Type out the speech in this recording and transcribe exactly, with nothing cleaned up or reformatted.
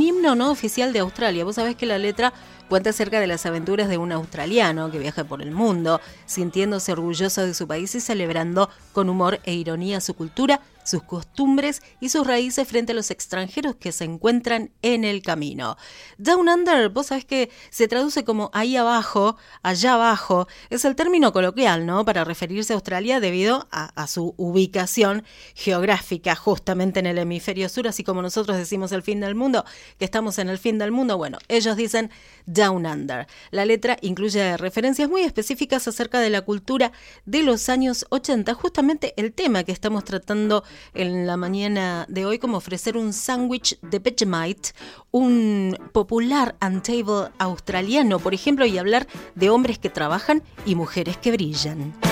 himno no oficial de Australia. Vos sabés que la letra cuenta acerca de las aventuras de un australiano que viaja por el mundo, sintiéndose orgulloso de su país y celebrando con humor e ironía su cultura, sus costumbres y sus raíces frente a los extranjeros que se encuentran en el camino. Down Under, vos sabés que se traduce como ahí abajo, allá abajo. Es el término coloquial, ¿no?, para referirse a Australia debido a, a su ubicación geográfica justamente en el hemisferio sur, así como nosotros decimos el fin del mundo, que estamos en el fin del mundo. Bueno, ellos dicen Down Under. La letra incluye referencias muy específicas acerca de la cultura de los años ochenta, justamente el tema que estamos tratando en la mañana de hoy, como ofrecer un sándwich de Vegemite, un popular untable australiano, por ejemplo, y hablar de hombres que trabajan y mujeres que brillan.